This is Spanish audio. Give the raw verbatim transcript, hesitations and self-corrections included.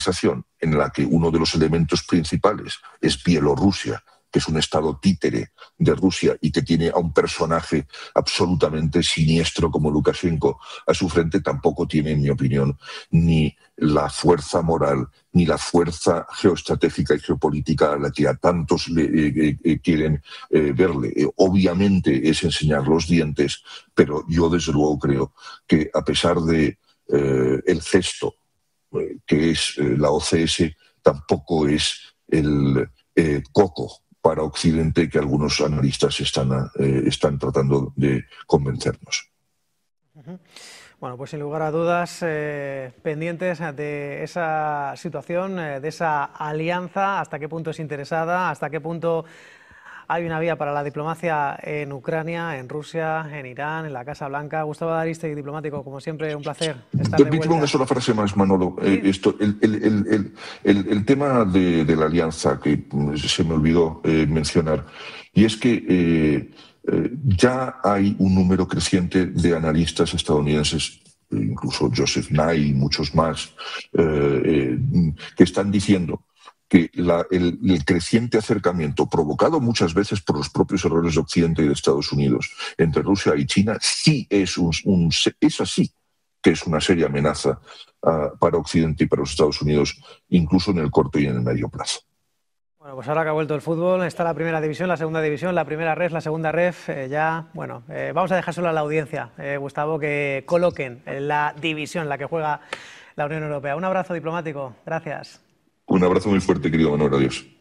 en la que uno de los elementos principales es Bielorrusia, que es un estado títere de Rusia y que tiene a un personaje absolutamente siniestro como Lukashenko a su frente, tampoco tiene, en mi opinión, ni la fuerza moral ni la fuerza geoestratégica y geopolítica a la que a tantos le, eh, eh, quieren eh, verle. Eh, obviamente es enseñar los dientes, pero yo desde luego creo que a pesar de eh, el gesto eh, que es eh, la O C S, tampoco es el eh, coco para Occidente que algunos analistas están, eh, están tratando de convencernos. Uh-huh. Bueno, pues sin lugar a dudas, eh, pendientes de esa situación, eh, de esa alianza, hasta qué punto es interesada, hasta qué punto hay una vía para la diplomacia en Ucrania, en Rusia, en Irán, en la Casa Blanca. Gustavo Aristegui, diplomático, como siempre, un placer estar de Permíteme una sola frase más, Manolo. ¿Sí? Eh, esto, el, el, el, el, el tema de, de la alianza que se me olvidó eh, mencionar, y es que eh, eh, ya hay un número creciente de analistas estadounidenses, incluso Joseph Nye y muchos más, eh, eh, que están diciendo que la, el, el creciente acercamiento, provocado muchas veces por los propios errores de Occidente y de Estados Unidos, entre Rusia y China, sí es, un, un, es así que es una seria amenaza uh, para Occidente y para los Estados Unidos, incluso en el corto y en el medio plazo. Bueno, pues ahora que ha vuelto el fútbol, está la primera división, la segunda división, la primera ref, la segunda ref, eh, ya, bueno, eh, vamos a dejárselo a la audiencia, eh, Gustavo, que coloquen la división en la que juega la Unión Europea. Un abrazo diplomático, gracias. Un abrazo muy fuerte, querido Manuel, adiós.